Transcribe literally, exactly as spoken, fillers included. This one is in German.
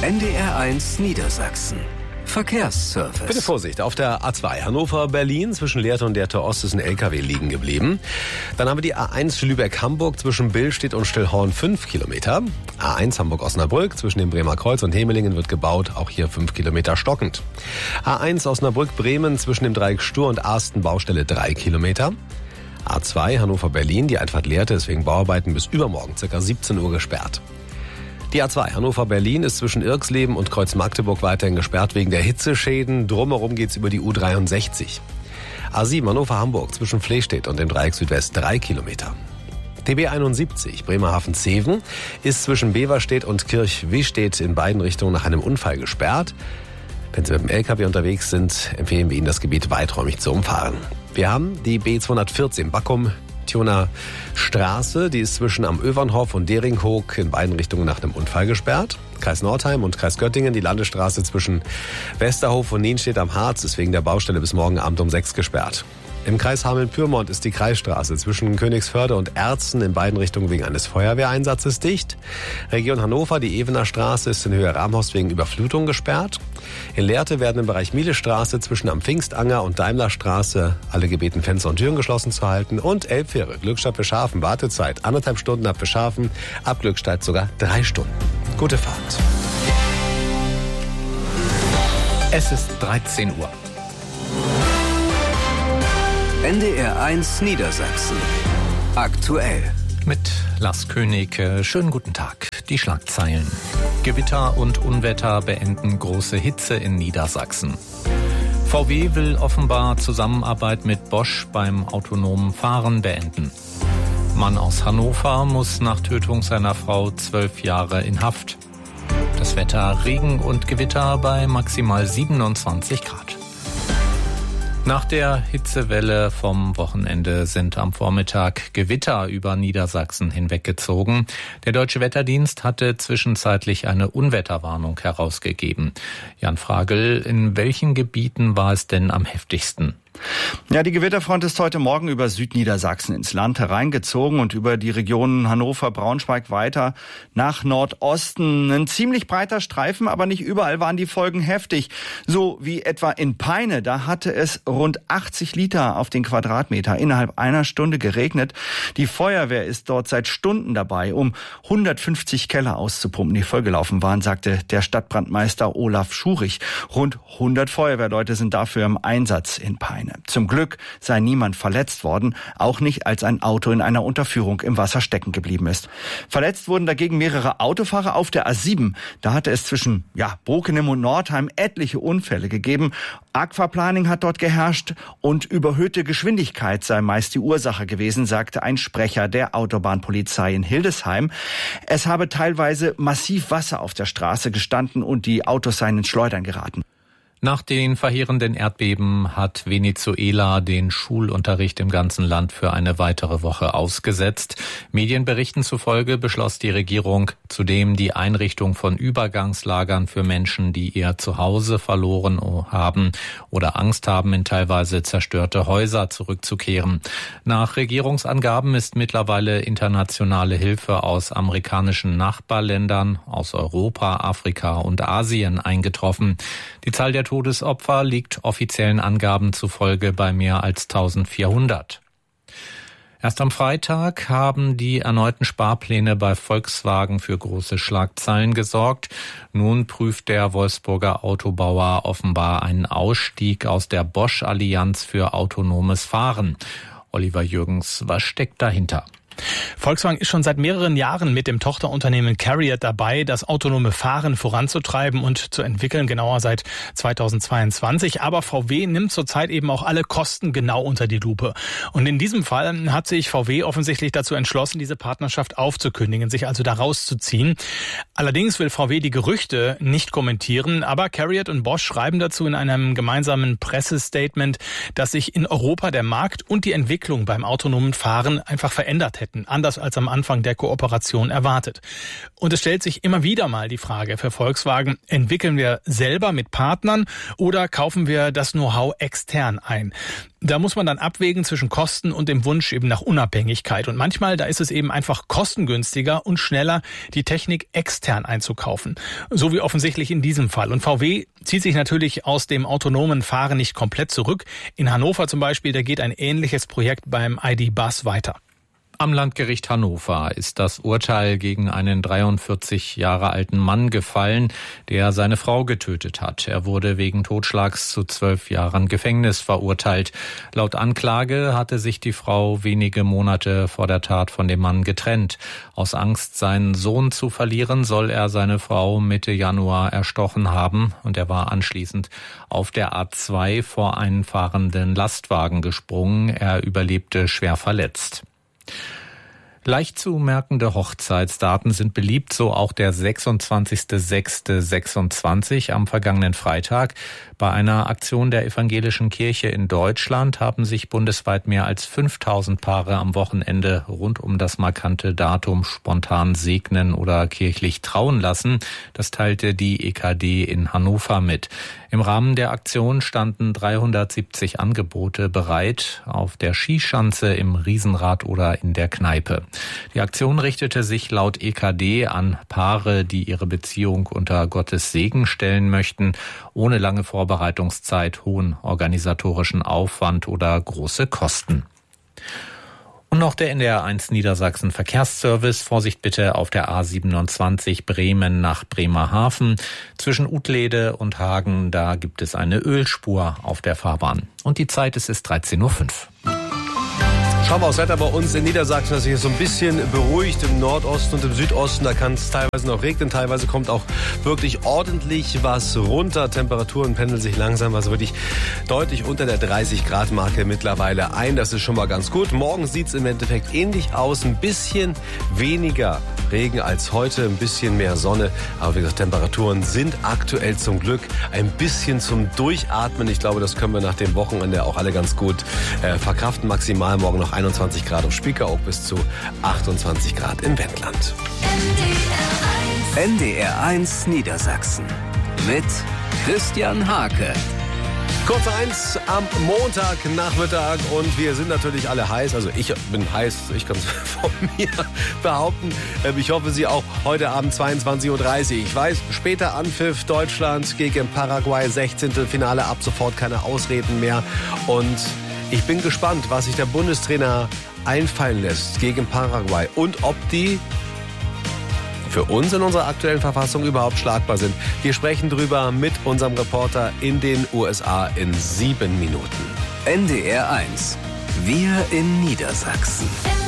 N D R eins Niedersachsen. Verkehrsservice. Bitte Vorsicht, auf der A zwei Hannover-Berlin zwischen Lehrte und Lehrte Ost ist ein L K W liegen geblieben. Dann haben wir die A eins Lübeck-Hamburg zwischen Billstedt und Stillhorn fünf Kilometer. A eins Hamburg-Osnabrück zwischen dem Bremer Kreuz und Hemelingen wird gebaut, auch hier fünf Kilometer stockend. A eins Osnabrück-Bremen zwischen dem Dreieck Stur und Arsten Baustelle drei Kilometer. A zwei Hannover-Berlin, die Einfahrt Lehrte ist wegen Bauarbeiten bis übermorgen ca. siebzehn Uhr gesperrt. Die A zwei Hannover-Berlin ist zwischen Irxleben und Kreuz Magdeburg weiterhin gesperrt wegen der Hitzeschäden. Drumherum geht's über die U dreiundsechzig. A sieben Hannover-Hamburg zwischen Flehstedt und dem Dreieck Südwest drei Kilometer. T B einundsiebzig Bremerhaven-Zeven ist zwischen Beverstedt und Kirchwistedt in beiden Richtungen nach einem Unfall gesperrt. Wenn Sie mit dem L K W unterwegs sind, empfehlen wir Ihnen, das Gebiet weiträumig zu umfahren. Wir haben die B zweihundertvierzehn Backum Tjoner Straße, die ist zwischen am Övernhof und Deringhoek in beiden Richtungen nach einem Unfall gesperrt. Kreis Nordheim und Kreis Göttingen, die Landesstraße zwischen Westerhof und Nienstedt am Harz ist wegen der Baustelle bis morgen Abend um sechs gesperrt. Im Kreis Hameln-Pyrmont ist die Kreisstraße zwischen Königsförde und Erzen in beiden Richtungen wegen eines Feuerwehreinsatzes dicht. Region Hannover, die Evener Straße ist in Höhe Ramhorst wegen Überflutung gesperrt. In Lehrte werden im Bereich Mielestraße zwischen am Pfingstanger und Daimlerstraße alle gebeten, Fenster und Türen geschlossen zu halten. Und Elbfähre, Glückstadt Fischhafen, Wartezeit anderthalb Stunden ab Fischhafen, ab Glückstadt sogar drei Stunden. Gute Fahrt. Es ist dreizehn Uhr. N D R eins Niedersachsen. Aktuell. Mit Lars König. Schönen guten Tag. Die Schlagzeilen. Gewitter und Unwetter beenden große Hitze in Niedersachsen. V W will offenbar Zusammenarbeit mit Bosch beim autonomen Fahren beenden. Mann aus Hannover muss nach Tötung seiner Frau zwölf Jahre in Haft. Das Wetter: Regen und Gewitter bei maximal siebenundzwanzig Grad. Nach der Hitzewelle vom Wochenende sind am Vormittag Gewitter über Niedersachsen hinweggezogen. Der Deutsche Wetterdienst hatte zwischenzeitlich eine Unwetterwarnung herausgegeben. Jan Fragel, in welchen Gebieten war es denn am heftigsten? Ja, die Gewitterfront ist heute Morgen über Südniedersachsen ins Land hereingezogen und über die Regionen Hannover, Braunschweig weiter nach Nordosten. Ein ziemlich breiter Streifen, aber nicht überall waren die Folgen heftig. So wie etwa in Peine, da hatte es rund achtzig Liter auf den Quadratmeter innerhalb einer Stunde geregnet. Die Feuerwehr ist dort seit Stunden dabei, um hundertfünfzig Keller auszupumpen, die vollgelaufen waren, sagte der Stadtbrandmeister Olaf Schurich. Rund hundert Feuerwehrleute sind dafür im Einsatz in Peine. Zum Glück sei niemand verletzt worden, auch nicht, als ein Auto in einer Unterführung im Wasser stecken geblieben ist. Verletzt wurden dagegen mehrere Autofahrer auf der A sieben. Da hatte es zwischen ja, Bokenem und Nordheim etliche Unfälle gegeben. Aquaplaning hat dort geherrscht und überhöhte Geschwindigkeit sei meist die Ursache gewesen, sagte ein Sprecher der Autobahnpolizei in Hildesheim. Es habe teilweise massiv Wasser auf der Straße gestanden und die Autos seien ins Schleudern geraten. Nach den verheerenden Erdbeben hat Venezuela den Schulunterricht im ganzen Land für eine weitere Woche ausgesetzt. Medienberichten zufolge beschloss die Regierung zudem die Einrichtung von Übergangslagern für Menschen, die ihr Zuhause verloren haben oder Angst haben, in teilweise zerstörte Häuser zurückzukehren. Nach Regierungsangaben ist mittlerweile internationale Hilfe aus amerikanischen Nachbarländern, aus Europa, Afrika und Asien eingetroffen. Die Zahl der Todesopfer liegt offiziellen Angaben zufolge bei mehr als eintausendvierhundert. Erst am Freitag haben die erneuten Sparpläne bei Volkswagen für große Schlagzeilen gesorgt. Nun prüft der Wolfsburger Autobauer offenbar einen Ausstieg aus der Bosch-Allianz für autonomes Fahren. Oliver Jürgens, was steckt dahinter? Volkswagen ist schon seit mehreren Jahren mit dem Tochterunternehmen CARIAD dabei, das autonome Fahren voranzutreiben und zu entwickeln, genauer seit zweitausendzweiundzwanzig. Aber V W nimmt zurzeit eben auch alle Kosten genau unter die Lupe. Und in diesem Fall hat sich V W offensichtlich dazu entschlossen, diese Partnerschaft aufzukündigen, sich also da rauszuziehen. Allerdings will V W die Gerüchte nicht kommentieren, aber CARIAD und Bosch schreiben dazu in einem gemeinsamen Pressestatement, dass sich in Europa der Markt und die Entwicklung beim autonomen Fahren einfach verändert hätte. hätten, anders als am Anfang der Kooperation erwartet. Und es stellt sich immer wieder mal die Frage für Volkswagen, entwickeln wir selber mit Partnern oder kaufen wir das Know-how extern ein? Da muss man dann abwägen zwischen Kosten und dem Wunsch eben nach Unabhängigkeit. Und manchmal, da ist es eben einfach kostengünstiger und schneller, die Technik extern einzukaufen. So wie offensichtlich in diesem Fall. Und V W zieht sich natürlich aus dem autonomen Fahren nicht komplett zurück. In Hannover zum Beispiel, da geht ein ähnliches Projekt beim I D. Buzz weiter. Am Landgericht Hannover ist das Urteil gegen einen dreiundvierzig Jahre alten Mann gefallen, der seine Frau getötet hat. Er wurde wegen Totschlags zu zwölf Jahren Gefängnis verurteilt. Laut Anklage hatte sich die Frau wenige Monate vor der Tat von dem Mann getrennt. Aus Angst, seinen Sohn zu verlieren, soll er seine Frau Mitte Januar erstochen haben und er war anschließend auf der A zwei vor einen fahrenden Lastwagen gesprungen. Er überlebte schwer verletzt. Leicht zu merkende Hochzeitsdaten sind beliebt, so auch der sechsundzwanzigster sechster sechsundzwanzig am vergangenen Freitag. Bei einer Aktion der Evangelischen Kirche in Deutschland haben sich bundesweit mehr als fünftausend Paare am Wochenende rund um das markante Datum spontan segnen oder kirchlich trauen lassen. Das teilte die E K D in Hannover mit. Im Rahmen der Aktion standen dreihundertsiebzig Angebote bereit, auf der Skischanze, im Riesenrad oder in der Kneipe. Die Aktion richtete sich laut E K D an Paare, die ihre Beziehung unter Gottes Segen stellen möchten, ohne lange Vorbereitungszeit, hohen organisatorischen Aufwand oder große Kosten. Und noch der N D R eins Niedersachsen Verkehrsservice. Vorsicht bitte auf der A siebenundzwanzig Bremen nach Bremerhaven. Zwischen Utlede und Hagen, da gibt es eine Ölspur auf der Fahrbahn. Und die Zeit ist, ist dreizehn Uhr fünf. Schauen wir aufs Wetter bei uns in Niedersachsen, das sich so ein bisschen beruhigt im Nordosten und im Südosten. Da kann es teilweise noch regnen, teilweise kommt auch wirklich ordentlich was runter. Temperaturen pendeln sich langsam, also wirklich deutlich unter der dreißig Grad Marke mittlerweile ein. Das ist schon mal ganz gut. Morgen sieht es im Endeffekt ähnlich aus. Ein bisschen weniger Regen als heute, ein bisschen mehr Sonne. Aber wie gesagt, Temperaturen sind aktuell zum Glück ein bisschen zum Durchatmen. Ich glaube, das können wir nach dem Wochenende auch alle ganz gut äh, verkraften. Maximal morgen noch einundzwanzig Grad auf Spiekeroog bis zu achtundzwanzig Grad im Wendland. N D R eins Niedersachsen mit Christian Hake. Kurz eins am Montagnachmittag und wir sind natürlich alle heiß. Also ich bin heiß, ich kann es von mir behaupten. Ich hoffe, Sie auch heute Abend zweiundzwanzig Uhr dreißig. Ich weiß, später Anpfiff, Deutschland gegen Paraguay, Sechzehntelfinale, ab sofort keine Ausreden mehr. Und ich bin gespannt, was sich der Bundestrainer einfallen lässt gegen Paraguay und ob die für uns in unserer aktuellen Verfassung überhaupt schlagbar sind. Wir sprechen drüber mit unserem Reporter in den U S A in sieben Minuten. N D R eins. Wir in Niedersachsen.